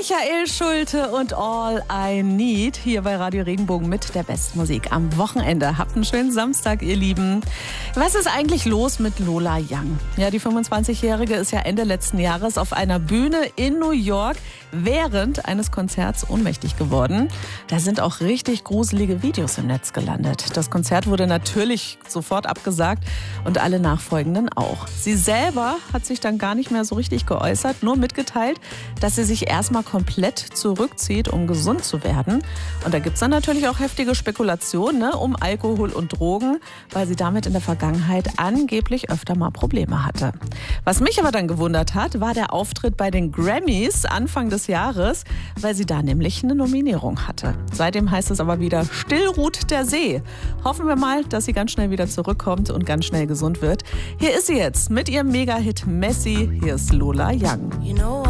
Michael Schulte und All I Need hier bei Radio Regenbogen mit der besten Musik am Wochenende. Habt einen schönen Samstag, ihr Lieben. Was ist eigentlich los mit Lola Young? Ja, die 25-Jährige ist ja Ende letzten Jahres auf einer Bühne in New York während eines Konzerts ohnmächtig geworden. Da sind auch richtig gruselige Videos im Netz gelandet. Das Konzert wurde natürlich sofort abgesagt und alle nachfolgenden auch. Sie selber hat sich dann gar nicht mehr so richtig geäußert, nur mitgeteilt, dass sie sich erstmal komplett zurückzieht, um gesund zu werden. Und da gibt es dann natürlich auch heftige Spekulationen um Alkohol und Drogen, weil sie damit in der Vergangenheit angeblich öfter mal Probleme hatte. Was mich aber dann gewundert hat, war der Auftritt bei den Grammys Anfang des Jahres, weil sie da nämlich eine Nominierung hatte. Seitdem heißt es aber wieder, still ruht der See. Hoffen wir mal, dass sie ganz schnell wieder zurückkommt und ganz schnell gesund wird. Hier ist sie jetzt mit ihrem Mega-Hit Messi. Hier ist Lola Young. You know